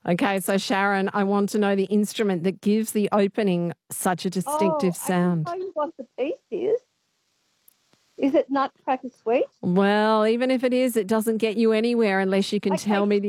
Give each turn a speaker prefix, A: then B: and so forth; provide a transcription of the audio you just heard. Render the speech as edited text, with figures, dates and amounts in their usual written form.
A: Okay, so Sharon, I want to know the instrument that gives the opening such a
B: Oh,
A: distinctive
B: I can
A: sound.
B: tell you what the piece is. Is it Nutcracker Suite?
A: Well, even if it is, it doesn't get you anywhere unless you can tell
B: Okay,
A: me